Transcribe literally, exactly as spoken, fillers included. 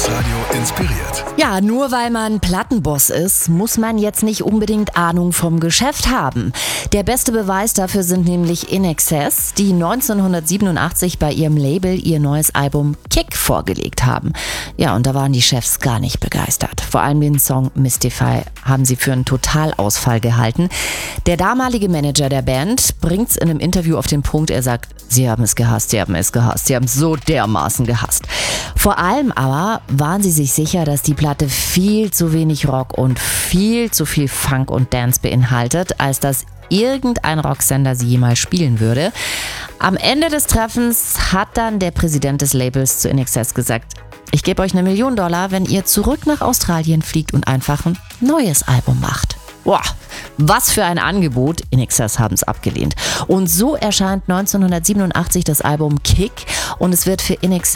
Detektor Radio inspiriert. Ja, nur weil man Plattenboss ist, muss man jetzt nicht unbedingt Ahnung vom Geschäft haben. Der beste Beweis dafür sind nämlich In Excess, die neunzehnhundertsiebenundachtzig bei ihrem Label ihr neues Album Kick vorgelegt haben. Ja, und da waren die Chefs gar nicht begeistert. Vor allem den Song Mystify haben sie für einen Totalausfall gehalten. Der damalige Manager der Band bringt's in einem Interview auf den Punkt, er sagt, sie haben es gehasst, sie haben es gehasst, sie haben es so dermaßen gehasst. Vor allem aber waren sie sich sicher, dass die Platte viel zu wenig Rock und viel zu viel Funk und Dance beinhaltet, als dass irgendein Rocksender sie jemals spielen würde. Am Ende des Treffens hat dann der Präsident des Labels zu In Excess gesagt, ich gebe euch eine Million Dollar, wenn ihr zurück nach Australien fliegt und einfach ein neues Album macht. Boah, was für ein Angebot. In Excess haben es abgelehnt. Und so erscheint neunzehnhundertsiebenundachtzig das Album Kick und es wird für In Excess